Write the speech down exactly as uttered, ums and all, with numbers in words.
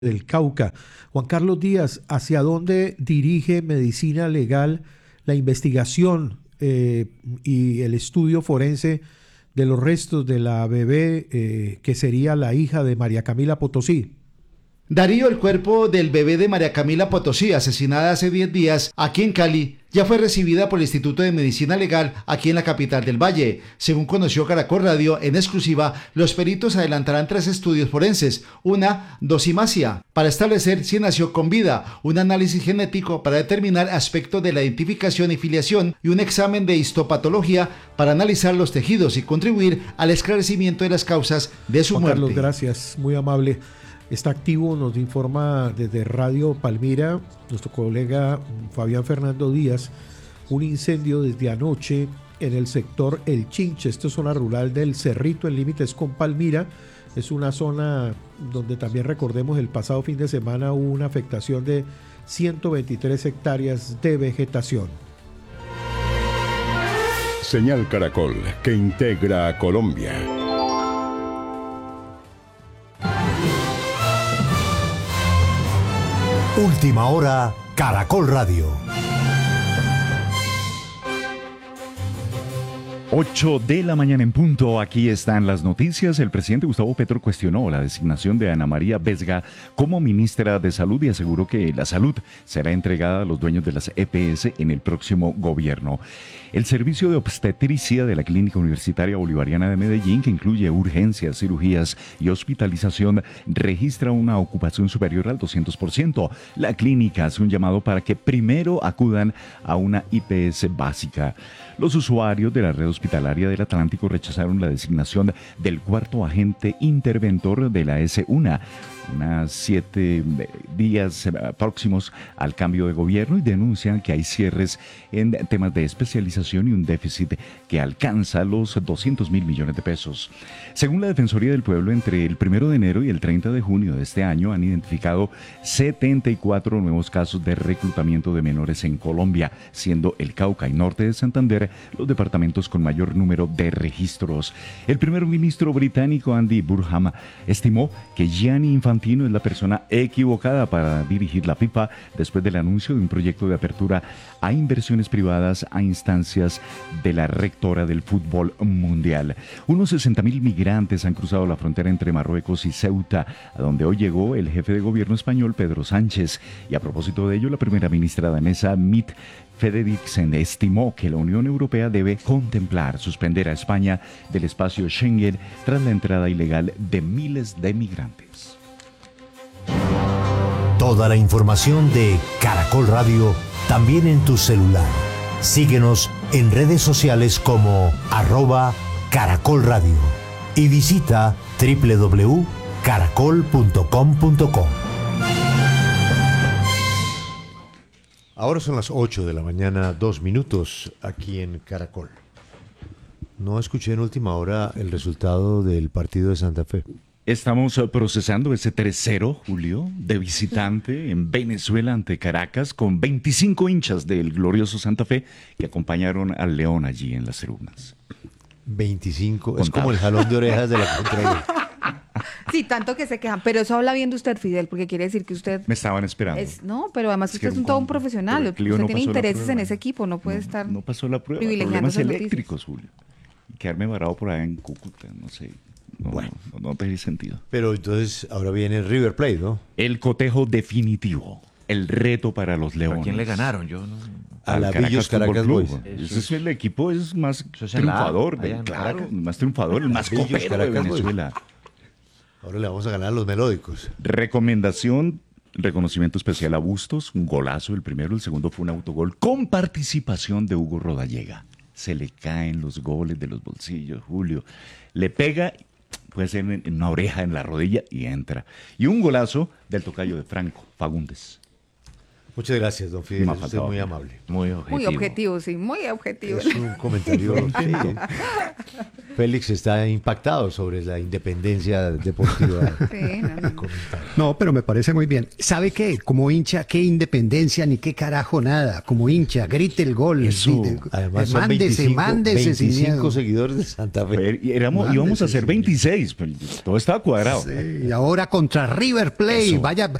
del Cauca. Juan Carlos Díaz, ¿hacia dónde dirige Medicina Legal la investigación eh, y el estudio forense de los restos de la bebé eh, que sería la hija de María Camila Potosí? Darío, el cuerpo del bebé de María Camila Potosí, asesinada hace diez días aquí en Cali, ya fue recibida por el Instituto de Medicina Legal aquí en la capital del Valle. Según conoció Caracol Radio en exclusiva, los peritos adelantarán tres estudios forenses: una dosimasia para establecer si nació con vida, un análisis genético para determinar aspectos de la identificación y filiación y un examen de histopatología para analizar los tejidos y contribuir al esclarecimiento de las causas de su Juan muerte. Carlos, gracias, muy amable. Está activo, nos informa desde Radio Palmira nuestro colega Fabián Fernando Díaz, un incendio desde anoche en el sector El Chinche. Esto es zona rural del Cerrito, en límites con Palmira. Es una zona donde también, recordemos, el pasado fin de semana hubo una afectación de ciento veintitrés hectáreas de vegetación. Señal Caracol, que integra a Colombia. Última hora, Caracol Radio. ocho de la mañana en punto, aquí están las noticias. El presidente Gustavo Petro cuestionó la designación de Ana María Vesga como ministra de Salud y aseguró que la salud será entregada a los dueños de las E P S en el próximo gobierno. El servicio de obstetricia de la Clínica Universitaria Bolivariana de Medellín, que incluye urgencias, cirugías y hospitalización, registra una ocupación superior al doscientos por ciento. La clínica hace un llamado para que primero acudan a una I P S básica. Los usuarios de la red hospitalaria del Atlántico rechazaron la designación del cuarto agente interventor de la S uno, unas siete días próximos al cambio de gobierno, y denuncian que hay cierres en temas de especialización y un déficit que alcanza los doscientos mil millones de pesos. Según la Defensoría del Pueblo, entre el primero de enero y el treinta de junio de este año han identificado setenta y cuatro nuevos casos de reclutamiento de menores en Colombia, siendo el Cauca y norte de Santander los departamentos con mayor número de registros. El primer ministro británico Andy Burnham estimó que Gianni Infantino es la persona equivocada para dirigir la FIFA después del anuncio de un proyecto de apertura a inversiones privadas a instancias de la rectora del fútbol mundial. Unos sesenta mil migrantes han cruzado la frontera entre Marruecos y Ceuta, a donde hoy llegó el jefe de gobierno español, Pedro Sánchez. Y a propósito de ello, la primera ministra danesa, Mette Frederiksen, estimó que la Unión Europea debe contemplar suspender a España del espacio Schengen tras la entrada ilegal de miles de migrantes. Toda la información de Caracol Radio también en tu celular. Síguenos en redes sociales como arroba Caracol Radio y visita doble u doble u doble u punto caracol punto com punto co. Ahora son las ocho de la mañana, dos minutos aquí en Caracol. No escuché en última hora el resultado del partido de Santa Fe. Estamos procesando ese tres cero, Julio, de visitante en Venezuela ante Caracas, con veinticinco hinchas del glorioso Santa Fe que acompañaron al León allí en las tribunas. veinticinco, Contado. Es como el jalón de orejas de la contraria. Sí, tanto que se quejan, pero eso habla bien de usted, Fidel, porque quiere decir que usted... Me estaban esperando. Es, no, pero además Es usted que es un no, todo un no, profesional, pero el Clio usted no tiene pasó la intereses prueba. en ese equipo, no puede No, estar no pasó la prueba. privilegiando Problemas esas noticias. eléctricos, Julio. Y quedarme varado por allá en Cúcuta, no sé. No, Bueno. no, no tiene sentido. Pero entonces ahora viene el River Plate, ¿no? El cotejo definitivo. El reto para los Leones. ¿A quién le ganaron? Yo no... A Al la Villos Caracas Fútbol Boys. Club. Ese es el equipo es más Eso es en la A, triunfador, allá del- en claro, Caracas. más triunfador, el más Villos copero de Caracas Boys. Venezuela. Ahora le vamos a ganar a los melódicos. Recomendación, reconocimiento especial a Bustos, un golazo el primero, el segundo fue un autogol con participación de Hugo Rodallega. Se le caen los goles de los bolsillos, Julio. Le pega, puede ser en, en una oreja, en la rodilla y entra. Y un golazo del tocayo de Franco, Fagundes. Muchas gracias, don Fidel. No, Usted es faltaba. muy amable. Muy objetivo. Muy objetivo, sí, muy objetivo. Es un comentario. Sí. Félix está impactado sobre la independencia deportiva. Sí, no, no. Comentario. No, pero me parece muy bien. ¿Sabe qué? Como hincha, qué independencia ni qué carajo nada. Como hincha, grite el gol. Eso, Grite- además son mándese, veinticinco, mándese sin veinticinco miedo. seguidores de Santa Fe. Ver, y éramos, Mándese, íbamos a ser señor. veintiséis, pero todo estaba cuadrado. Sí, y ahora contra River Plate. Eso. Vaya,